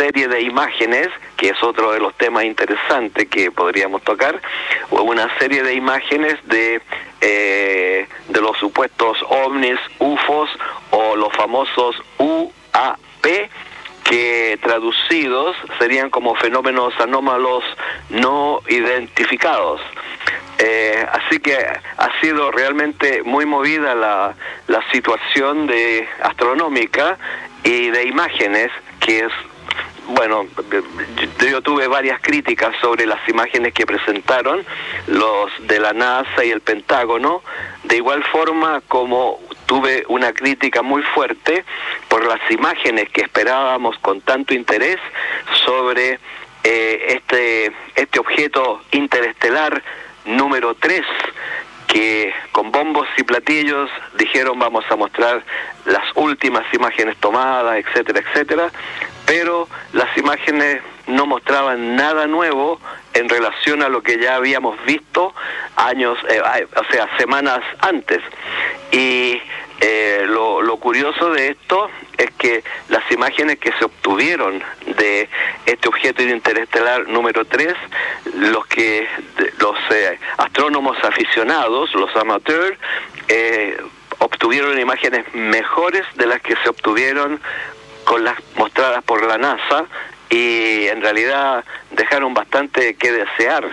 serie de imágenes, que es otro de los temas interesantes que podríamos tocar, una serie de imágenes de los supuestos ovnis, UFOs o los famosos UAP, que traducidos serían como fenómenos anómalos no identificados. Así que ha sido realmente muy movida la situación astronómica y de imágenes, que es, bueno, yo tuve varias críticas sobre las imágenes que presentaron los de la NASA y el Pentágono, de igual forma como tuve una crítica muy fuerte por las imágenes que esperábamos con tanto interés sobre este objeto interestelar número 3, que con bombos y platillos dijeron vamos a mostrar las últimas imágenes tomadas, etcétera, etcétera, pero las imágenes no mostraban nada nuevo en relación a lo que ya habíamos visto semanas antes. Y lo curioso de esto es que las imágenes que se obtuvieron de este objeto interestelar número 3, los astrónomos aficionados, los amateurs, obtuvieron imágenes mejores de las que se obtuvieron con las mostradas por la NASA, y en realidad dejaron bastante que desear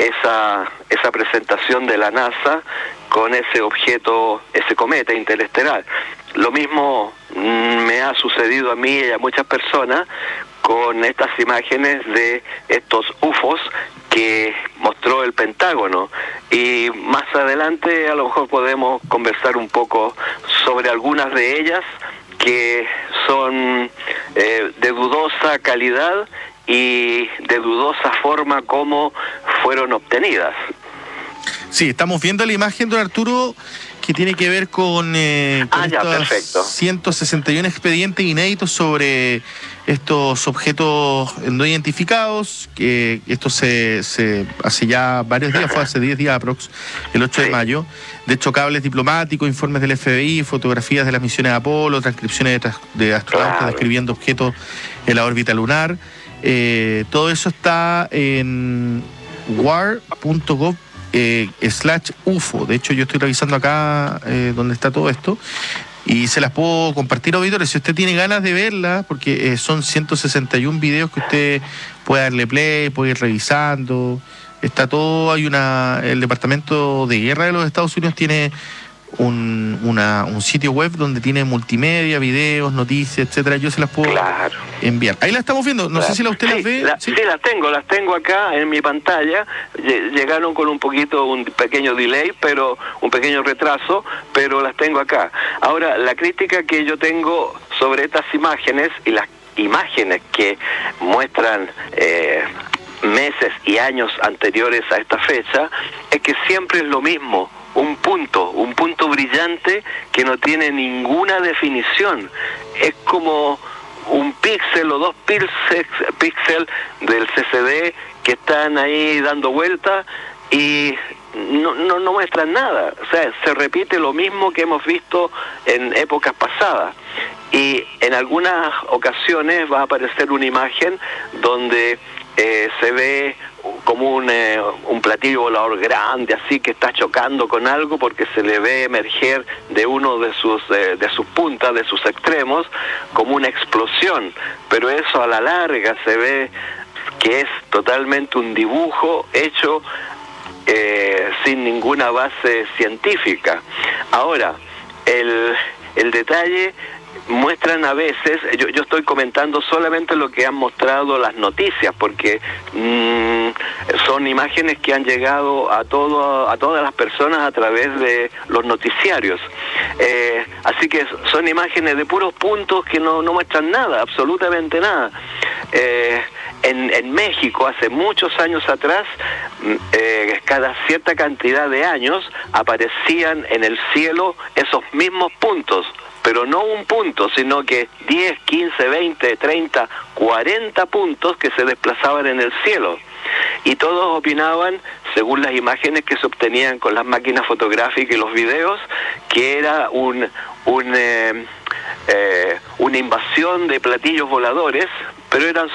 esa presentación de la NASA con ese objeto, ese cometa interestelar. Lo mismo me ha sucedido a mí y a muchas personas con estas imágenes de estos UFOs que mostró el Pentágono, y más adelante a lo mejor podemos conversar un poco sobre algunas de ellas que son de dudosa calidad y de dudosa forma como fueron obtenidas. Sí, estamos viendo la imagen, don Arturo, que tiene que ver con perfecto. 161 expedientes inéditos sobre estos objetos no identificados, que esto se hace ya varios días, fue hace 10 días aprox, el 8 de mayo. De hecho, cables diplomáticos, informes del FBI, fotografías de las misiones Apolo, transcripciones de astronautas describiendo objetos en la órbita lunar. Todo eso está en war.gov/UFO. De hecho, yo estoy revisando acá donde está todo esto, y se las puedo compartir, auditores, si usted tiene ganas de verla, porque son 161 videos que usted puede darle play, puede ir revisando. Está todo, el Departamento de Guerra de los Estados Unidos tiene un sitio web donde tiene multimedia, videos, noticias, etcétera. Yo se las puedo enviar. Ahí la estamos viendo, no sé si usted las ve. Sí, las tengo acá en mi pantalla. Llegaron con un pequeño delay, pero un pequeño retraso, pero las tengo acá. Ahora, la crítica que yo tengo sobre estas imágenes y las imágenes que muestran meses y años anteriores a esta fecha, es que siempre es lo mismo, un punto brillante que no tiene ninguna definición. Es como un píxel o 2 píxeles del CCD que están ahí dando vuelta y no muestran nada. O sea, se repite lo mismo que hemos visto en épocas pasadas, y en algunas ocasiones va a aparecer una imagen donde se ve como un platillo volador grande, así, que está chocando con algo porque se le ve emerger de uno de sus puntas, de sus extremos, como una explosión, pero eso a la larga se ve que es totalmente un dibujo hecho sin ninguna base científica. Ahora, el detalle, muestran a veces, yo estoy comentando solamente lo que han mostrado las noticias, porque son imágenes que han llegado a todas las personas a través de los noticiarios, así que son imágenes de puros puntos que no muestran nada, absolutamente nada. En México, hace muchos años atrás, cada cierta cantidad de años aparecían en el cielo esos mismos puntos, pero no un punto, sino que 10, 15, 20, 30, 40 puntos que se desplazaban en el cielo. Y todos opinaban, según las imágenes que se obtenían con las máquinas fotográficas y los videos, que era una invasión de platillos voladores, pero eran